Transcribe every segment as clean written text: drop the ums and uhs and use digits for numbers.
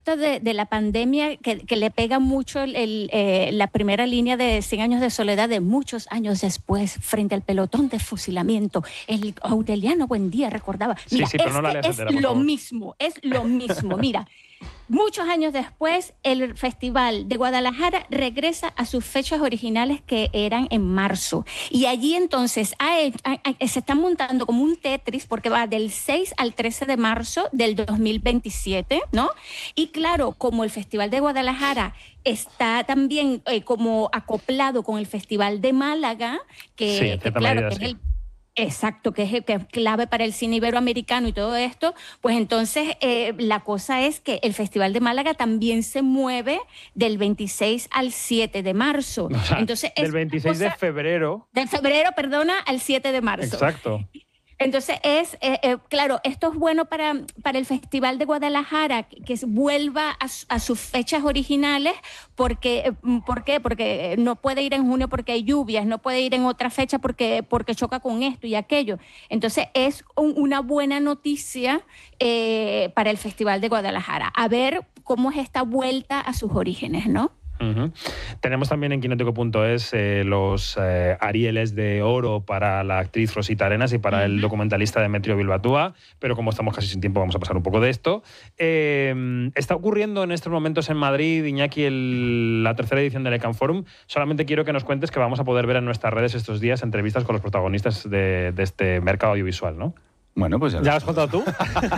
de la pandemia que le pega mucho la primera línea de 100 años de soledad de muchos años después, frente al pelotón de fusilamiento. El Aureliano Buendía recordaba. Mira, sí, pero no la leas entera, por favor. Es lo mismo. Mira, muchos años después, el Festival de Guadalajara regresa a sus fechas originales que eran en marzo. Y allí entonces se está montando como un Tetris porque va del 6 al 13 de marzo del 2027, ¿no? Y claro, como el Festival de Guadalajara está también como acoplado con el Festival de Málaga, que claro, que es el... Exacto, que es clave para el cine iberoamericano y todo esto, pues entonces la cosa es que el Festival de Málaga también se mueve del 26 al 7 de marzo. O sea, entonces, del 26 de febrero. Del febrero, perdona, al 7 de marzo. Exacto. Entonces, claro, esto es bueno para el Festival de Guadalajara, que vuelva a sus fechas originales. ¿Por qué? Porque no puede ir en junio porque hay lluvias, no puede ir en otra fecha porque choca con esto y aquello. Entonces, es una buena noticia para el Festival de Guadalajara. A ver cómo es esta vuelta a sus orígenes, ¿no? Uh-huh. Tenemos también en Quinótico.es los Arieles de Oro para la actriz Rosita Arenas y para el documentalista Demetrio Bilbatúa, pero como estamos casi sin tiempo vamos a pasar un poco de esto. Está ocurriendo en estos momentos en Madrid, Iñaki, la tercera edición del ECAN Forum. Solamente quiero que nos cuentes que vamos a poder ver en nuestras redes estos días entrevistas con los protagonistas de este mercado audiovisual, ¿no? Bueno, pues ¿Ya lo has contado tú?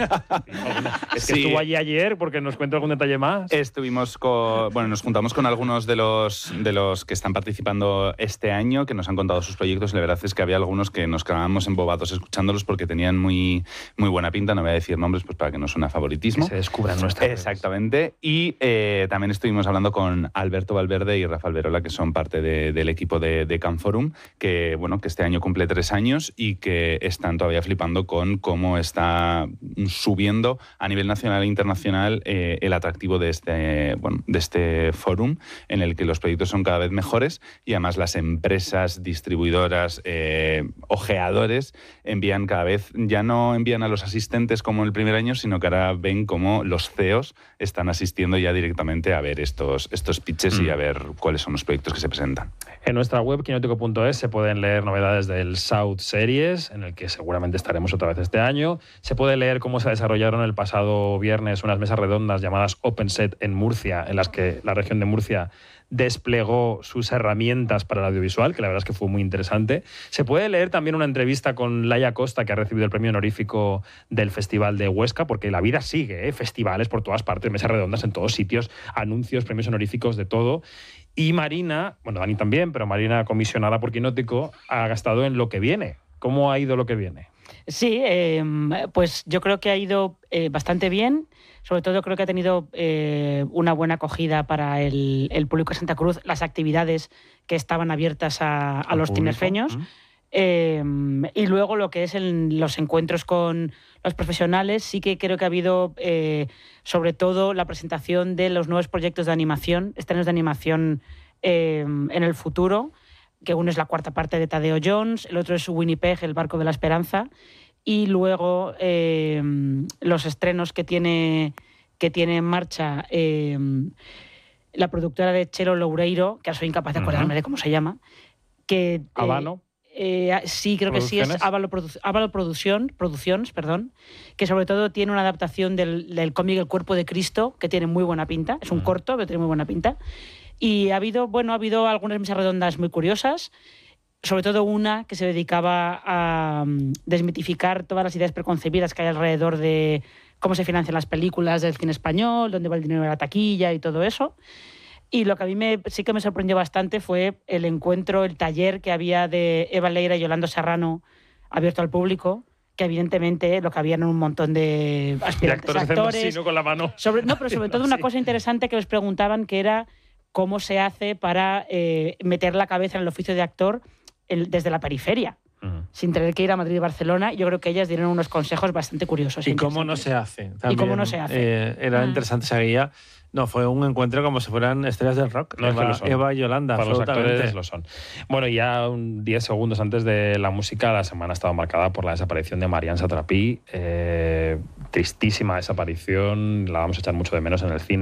Es que estuvo allí ayer, porque nos cuenta algún detalle más. Nos juntamos con algunos de los que están participando este año, que nos han contado sus proyectos, y la verdad es que había algunos que nos quedábamos embobados escuchándolos porque tenían muy, muy buena pinta. No voy a decir nombres pues para que no suene a favoritismo. Que se descubran nuestras redes. Exactamente. Y también estuvimos hablando con Alberto Valverde y Rafa Alberola, que son parte del equipo de ECAN Forum, que este año cumple 3 años y que están todavía flipando con cómo está subiendo a nivel nacional e internacional el atractivo de este fórum, en el que los proyectos son cada vez mejores y además las empresas, distribuidoras, ojeadores envían cada vez, ya no envían a los asistentes como el primer año, sino que ahora ven cómo los CEOs están asistiendo ya directamente a ver estos pitches y a ver cuáles son los proyectos que se presentan. En nuestra web, quinótico.es, se pueden leer novedades del South Series, en el que seguramente estaremos otra vez este año. Se puede leer cómo se desarrollaron el pasado viernes unas mesas redondas llamadas Open Set en Murcia, en las que la región de Murcia desplegó sus herramientas para el audiovisual, que la verdad es que fue muy interesante. Se puede leer también una entrevista con Laia Costa, que ha recibido el premio honorífico del Festival de Huesca, porque la vida sigue, festivales por todas partes, mesas redondas en todos sitios, anuncios, premios honoríficos, de todo. Y Marina, Dani también, pero Marina, comisionada por Quinótico, ha gastado en lo que viene. ¿Cómo ha ido lo que viene? Sí, pues yo creo que ha ido bastante bien. Sobre todo creo que ha tenido una buena acogida para el público de Santa Cruz, las actividades que estaban abiertas a los tinerfeños. Y luego lo que es los encuentros con los profesionales, sí que creo que ha habido sobre todo la presentación de los nuevos proyectos de animación, estrenos de animación en el futuro, que uno es la cuarta parte de Tadeo Jones, el otro es Winnipeg, el barco de la esperanza, y luego los estrenos que tiene en marcha la productora de Chelo Loureiro, que ahora soy incapaz de acordarme de cómo se llama, que Habano. Sí, creo que sí, es Ávalo Producciones, que sobre todo tiene una adaptación del cómic El cuerpo de Cristo, que tiene muy buena pinta, es un corto, pero tiene muy buena pinta. Y ha habido algunas mesas redondas muy curiosas, sobre todo una que se dedicaba a desmitificar todas las ideas preconcebidas que hay alrededor de cómo se financian las películas del cine español, dónde va el dinero de la taquilla y todo eso. Y lo que a mí sí que me sorprendió bastante fue el encuentro, el taller que había de Eva Leira y Yolanda Serrano abierto al público, que evidentemente lo que había eran un montón de aspirantes actores con la mano. Pero sobre todo una cosa interesante que les preguntaban, que era cómo se hace para meter la cabeza en el oficio de actor desde la periferia. sin tener que ir a Madrid y Barcelona. Yo creo que ellas dieron unos consejos bastante curiosos. ¿Y cómo no se hace? También, ¿Y cómo no se hace? Era interesante esa guía. No, fue un encuentro como si fueran estrellas del rock. No, Eva y Yolanda, para los absolutamente. actores lo son. Bueno, ya 10 segundos antes de la música, la semana ha estado marcada por la desaparición de Marianne Satrapi. Tristísima desaparición, la vamos a echar mucho de menos en el cine.